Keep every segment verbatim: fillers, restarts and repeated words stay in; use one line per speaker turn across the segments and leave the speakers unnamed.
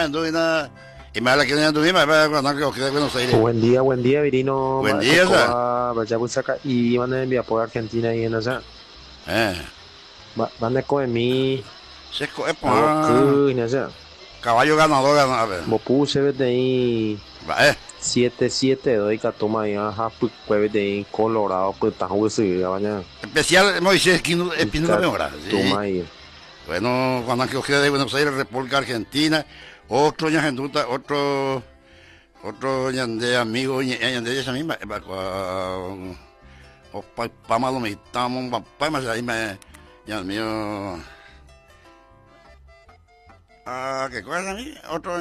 ya enduina y me la que ya enduina me cuando que quede Buenos Aires.
Buen día, buen día, Virino.
Buen día,
sa. Vaya a sacar y van a enviar por Argentina y en esa.
Eh.
Van a comer mi.
Se coge
por. Y en esa.
Caballo ganador ganador.
Mo puse de ahí.
Va eh.
siete siete doy que toma ya ha pues de Colorado pues está jugando ya baña.
Especial Moisés Espino Espino de Mora.
Toma ahí.
Bueno, cuando que quede de Buenos Aires, República Argentina, otro ñajenduta, otro otro ñande amigo ñande esa misma o pa pa malo me estamos pa más ahí me ya mío ah qué cosa a mí otro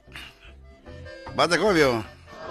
bate cobio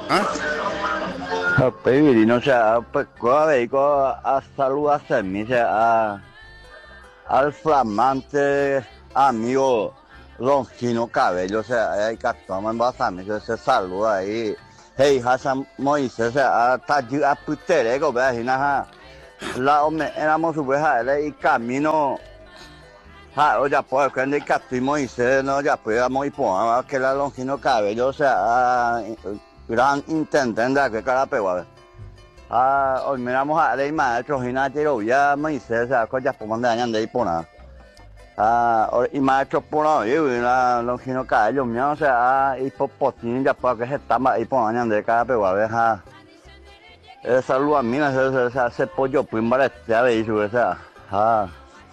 ah pero no sé pues cobe co a saludarse mi a al flamante amigo Longino Cabello, o sea, hay que tomar bastante, se saluda ahí. Hey, Hassan Moisés, o sea, hasta allí a putere, que veas, y nada, la hombre, éramos su vieja, y camino, ah, oye, pues, cuando el Castro Moisés, no, ya podíamos ir por que la Longino Cabello, o sea, gran intendente, que cara pegó, ah, hoy miramos a la maestro, y nada, pero ya Moisés, o sea, que ya podemos de año de ir por nada. Ah, y maestro por ahí, la Longino Cabello, mío, o sea, y por potín, ya para que se está ahí por año de cada pegua, deja. Esa luz a mí, o sea, ese pollo, pues, para ya veis, o sea, ah.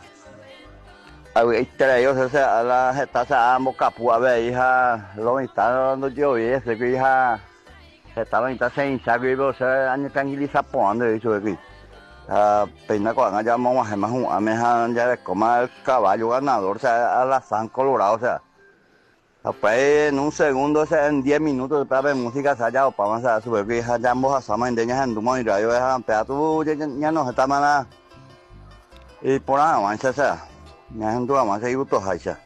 Ahí te ellos, o sea, la gente, o sea, ambos capú, a ver, hija, lo que está dando yo, y ese que hija, se estaba en esta sensa, que o sea, año tranquiliza por donde, dicho, aquí. Uh, peina cuando ya vamos a más un a meja ya de comer el caballo ganador, o sea, a la San Colorado, o sea, después en un segundo, o sea, en diez minutos para ver música, o sea, ya vamos a subir que ya ambos asamos en deñas en Dumo y radio, dejan pedazo, ya no se está mala, y por nada, o sea, ya en tu vamos a seguir gusto, Haisha.